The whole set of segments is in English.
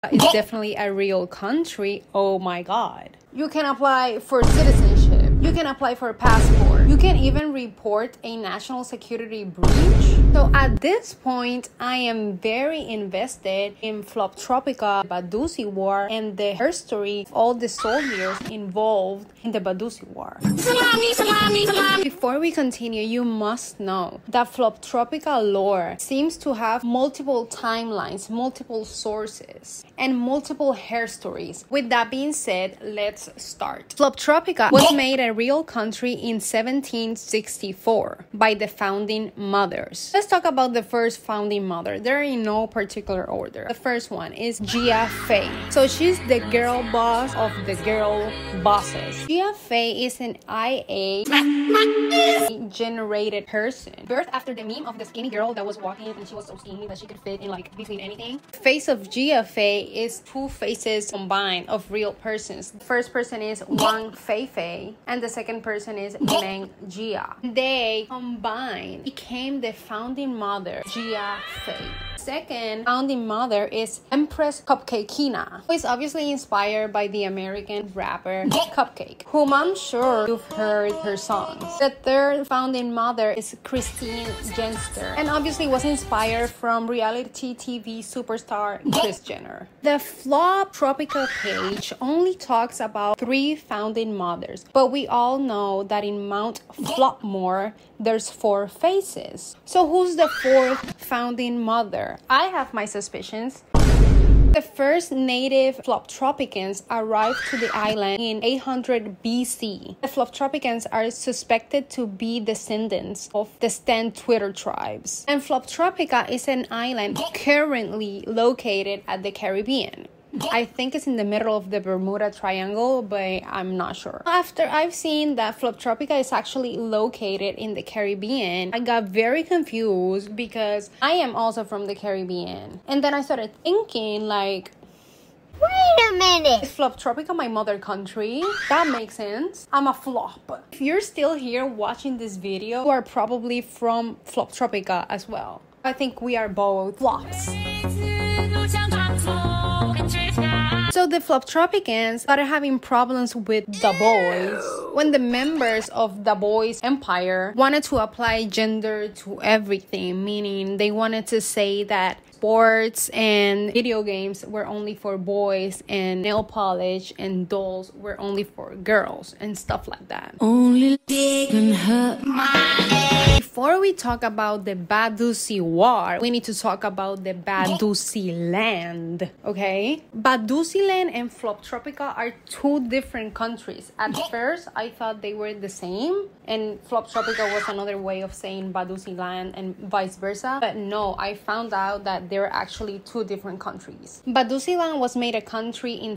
is definitely a real country. Oh my god. You can apply for citizenship. You can apply for a passport. You can even report a national security breach. So at this point, I am very invested in Floptropica Badusi War and the history of all the soldiers involved in the Badusi War. Before we continue, you must know that Floptropica lore seems to have multiple timelines, multiple sources, and multiple hair stories. With that being said, let's start. Floptropica was made a real country in 1764 by the founding mothers. Let's talk about the first founding mother. They're in no particular order. The first one is Gia Fei. So she's the girl boss of the girl bosses. Gia Fei is an IA generated person. Birthed after the meme of the skinny girl that was walking and she was so skinny that she could fit in like between anything. The face of Gia Fei is two faces combined of real persons. The first person is Wang Feifei and the second person is Meng Jia. They combined became the founding mother, Gia Fei. Second founding mother is Empress Cupcakeina, who is obviously inspired by the American rapper Cupcake, whom I'm sure you've heard her songs. The third founding mother is Christine Jenster, and obviously was inspired from reality TV superstar Kris Jenner. The Floptropica page only talks about 3 founding mothers, but we all know that in Mount Flopmore, there's 4 faces. So who's the 4th founding mother? I have my suspicions. The first native Floptropicans arrived to the island in 800 BC. The Floptropicans are suspected to be descendants of the Stan Twitter tribes. And Floptropica is an island currently located at the Caribbean. I think it's in the middle of the Bermuda Triangle, but I'm not sure. After I've seen that Floptropica is actually located in the Caribbean, I got very confused because I am also from the Caribbean. And then I started thinking like, wait a minute! Is Floptropica my mother country? That makes sense. I'm a flop. If you're still here watching this video, you are probably from Floptropica as well. I think we are both flops. So the Floptropicans started having problems with the boys when the members of the boys empire wanted to apply gender to everything, meaning they wanted to say that sports and video games were only for boys and nail polish and dolls were only for girls and stuff like that. Only can hurt my. Before we talk about the Badusi War, we need to talk about the Badusi land, okay? Badusi land and Floptropica are 2 different countries. At first, I thought they were the same, and Floptropica was another way of saying Badusi land and vice versa. But no, I found out that they're actually 2 different countries. Badusi land was made a country in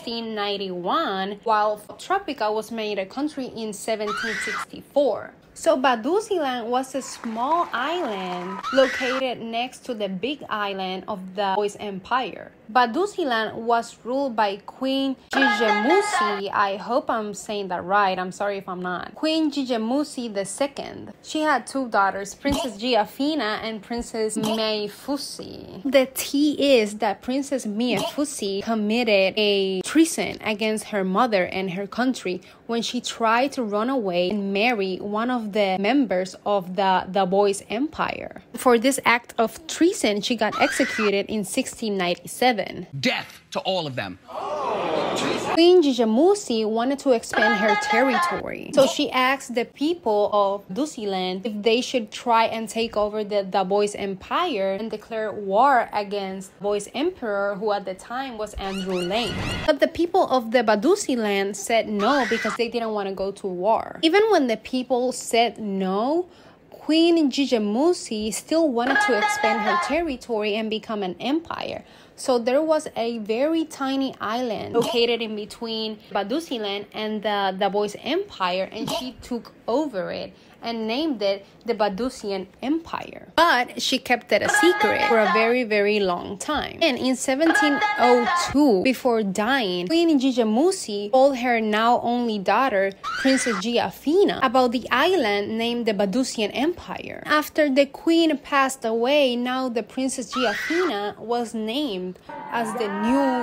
1691, while Floptropica was made a country in 1764. So Badusiland was a small island located next to the big island of the Boys Empire. Badusiland was ruled by Queen Jijemusi. I hope I'm saying that right. I'm sorry if I'm not. Queen Jijemusi II. She had 2 daughters, Princess Giafina and Princess Meifusi. The tea is that Princess Meifusi committed a treason against her mother and her country when she tried to run away and marry one of the members of the Boys Empire. For this act of treason, she got executed in 1697. Death to all of them. Queen Jijemusi wanted to expand her territory, so she asked the people of Badusiland if they should try and take over the Boys Empire and declare war against Boys Emperor, who at the time was Andrew Lane. But the people of the Badusiland said no because they didn't want to go to war. Even when the people said no, Queen Jijemusi still wanted to expand her territory and become an empire. So there was a very tiny island located in between Badusiland and the Boys Empire, and she took over it and named it the Badusian Empire. But she kept it a secret for a very, very long time. And in 1702, before dying, Queen Gijamusi told her now only daughter, Princess Giafina, about the island named the Badusian Empire. After the queen passed away, now the Princess Giafina was named as the new